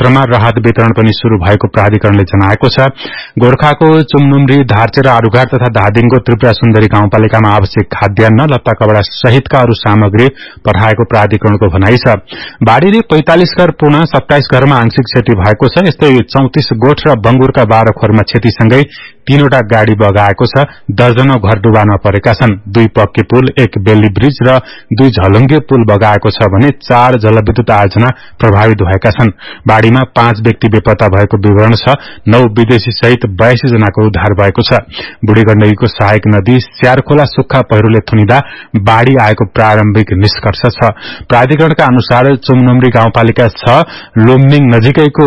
क्षेत्रमा राहत वितरण पनि शुरू भएको प्राधिकरणले जनाएको छ। गोर्खाको चुमनुमरी, धारचेरा, आरुघाट तथा धादिङको त्रिपुरा सुन्दरी गाउँपालिकामा आवश्यक खाद्यान्न, लत्ता कपड़ा सहितका अरू सामग्री पठाएको प्राधिकरणको भनाइ छ। बाढ़ीले 45 घर पुनः 27 घरमा आंशिक क्षति भएको छ। यस्तै 34 गोठ र बंगुरका 12 खोरमा क्षतिसँगै 3वटा गाड़ी बगाएको छ। दर्जनौं घर डुबानमा परेका छन्। 2 पक्की पुल, 1 बेली ब्रिज र 2 झलुङ्गे पुल बगाएको छ भने 4 जलविद्युत आयोजना प्रभावित भएका छन्। बाढ़ीमा 5 व्यक्ति बेपत्ता भएको विवरण छ। 9 विदेशी सहित 82 जनाको उद्धार भएको छ। बुढी गण्डकीको सहायक नदी स्यारखोला सुक्खा पहिरोले थुनिदा बाढ़ी आएको प्रारम्भिक निष्कर्ष छ। प्राधिकरणका अनुसार चुमनुमरी गाउँपालिका 6 लोमनिङ नजिकैको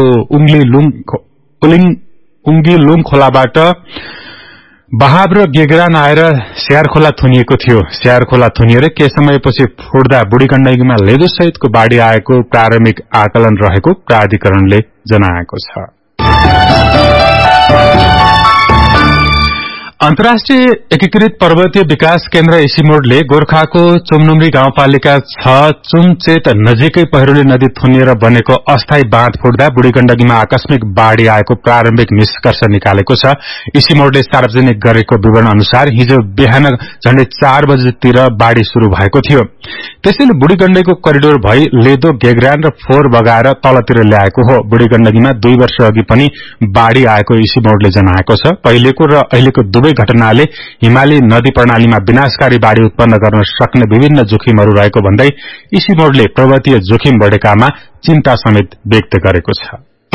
उङ्गीलुङ खोलाबाट बहाव र गेगरान आएर स्यारखोला थुनिएको थियो। स्यारखोला थुनिएर केही समयपछि फुट्दा बुढी गण्डकीमा लेदो सहितको बाढ़ी आएको प्रारम्भिक आकलन रहेको प्राधिकरणले जनाएको छ। अन्तर्राष्ट्रिय एकीकृत पर्वतीय विकास केन्द्र इसिमोडले गोर्खाको चुमनुमरी गाउँपालिका 6 चुमचेत नजिकै पहिरोले नदी थुनिएर बनेको अस्थायी बाँध फुट्दा बुढी गण्डकीमा आकस्मिक बाढ़ी आएको प्रारम्भिक निष्कर्ष निकालेको छ। इसिमोडले सार्वजनिक गरेको विवरण अनुसार हिजो बिहान झण्डै 4 बजेतिर बाढ़ी शुरू भएको थियो। त्यसैले बुढी गण्डकीको करिडोर भई लेदो, गेगरान र फोहोर बगाएर तलतिर ल्याएको हो। बुढी गण्डकीमा 2 वर्ष अघि पनि बाढ़ी आएको इसिमोडले जनाएको छ। पहिलेको र अहिलेको दुवै घटनाले हिमाली नदी प्रणालीमा विनाशकारी बाढ़ी उत्पन्न गर्न सक्ने विभिन्न जोखिमहरू रहेको भन्दै इसिमोडले पर्वतीय जोखिम बढेकामा चिन्ता समेत व्यक्त गरेको छ।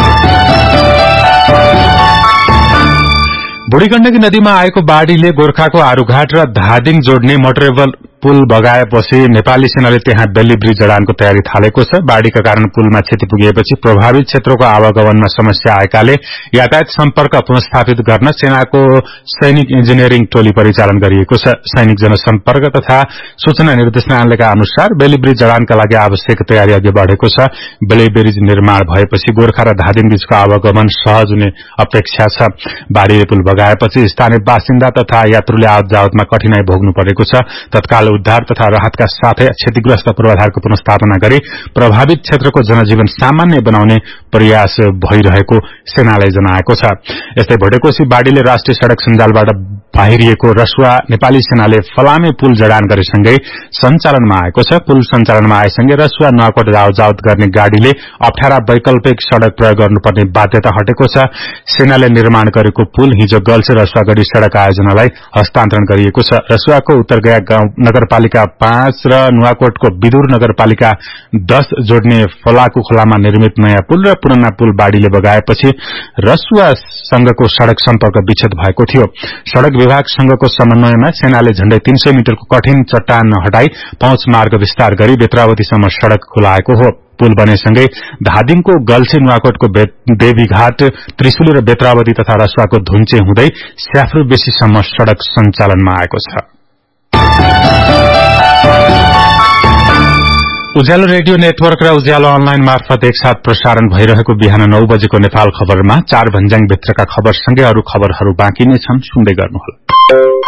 बुढी गण्डकी नदीमा आएको बाढ़ीले गोर्खाको आरुघाट र धादिङ जोड्ने मोटरेबल पुल बगाएपछि नेपाली सेनाले त्यहाँ बेली ब्रिज जडानको तयारी थालेको छ। बाढ़ीका कारण पुलमा क्षति पुगेपछि प्रभावित क्षेत्रको आवागमनमा समस्या आएकाले यातायात सम्पर्क पुनस्थापित गर्न सेनाको सैनिक इन्जिनियरिङ टोली परिचालन गरिएको छ। सैनिक जनसम्पर्क तथा सूचना निर्देशनालयका अनुसार बेली ब्रिज जडानका लागि आवश्यक तयारी अघि बढ़ेको छ। बेली ब्रिज निर्माण भएपछि गोर्खा र धादिङ बीचको आवागमन सहज हुने अपेक्षा छ। बाढ़ीले पुल बगाएपछि स्थानीय बासिन्दा तथा यात्रुले आवत जावतमा कठिनाई भोग्नु परेको छ। तत्काल उद्धार तथा राहतका साथै क्षतिग्रस्त पूर्वाधारको पुनर्स्थापना गरी प्रभावित क्षेत्रको जनजीवन सामान्य बनाउने प्रयास भइरहेको सेनाले जनाएको छ। यस्तै भटेकोसी बाढ़ीले राष्ट्रिय सड़क सञ्जालबाट बाहिरिएको रसुवा नेपाली सेनाले फलामे पुल जडान गरेसँगै सञ्चालनमा आएको छ। पुल सञ्चालनमा आएसँगै रसुवा नुवाकोट जावत गर्ने गाड़ीले अप्ठ्यारा वैकल्पिक सड़क प्रयोग गर्नुपर्ने बाध्यता हटेको छ। सेनाले निर्माण गरेको पुल हिजो गल्से रसुवा गरी सड़क आयोजनालाई हस्तान्तरण गरिएको छ। रसुवाको उत्तरगया नगरपालिका 5 र नुवाकोटको विदुर नगरपालिका 10 जोड्ने फलाकु खोलामा निर्मित नयाँ पुल र पुराना पुल बाढ़ीले बगाएपछि रसुवा संघको सड़क सम्पर्क विच्छेद भएको थियो। सड़क विभाग संघको समन्वयमा सेनाले झण्डै 300 मिटरको कठिन चट्टान हटाई पहुँच मार्ग विस्तार गरी बेत्रावतीसम्म सड़क खुलाएको हो। पुल बनेसँगै धादिङको गल्छे, नुवाकोटको देवीघाट, त्रिशुली र बेत्रावती तथा रसुवाको धुन्चे हुँदै स्याफ्रू बेसीसम्म सड़क सञ्चालनमा आएको छ। उज्यालो रेडियो नेटवर्क र उज्यालो अनलाइन मार्फत एकसाथ प्रसारण भइरहेको बिहान 9 बजेको नेपाल खबरमा 4 भन्ज्याङ भित्रका खबरसँगै अरू खबरहरू बाँकी नै छन्। सुन्दै गर्नुहोला।